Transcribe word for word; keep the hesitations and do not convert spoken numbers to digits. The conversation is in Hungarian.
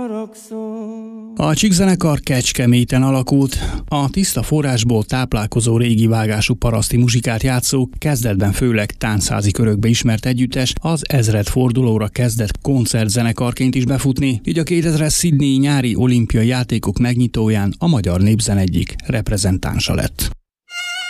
haragszom. A Csík-zenekar Kecskeméten alakult. A tiszta forrásból táplálkozó régi vágású paraszti muzsikát játszó, kezdetben főleg táncházi körökbe ismert együttes az ezredfordulóra kezdett koncertzenekarként is befutni, így a kétezres Sydney nyári olimpiai játékok megnyitóján a magyar népzene egyik reprezentánsa lett.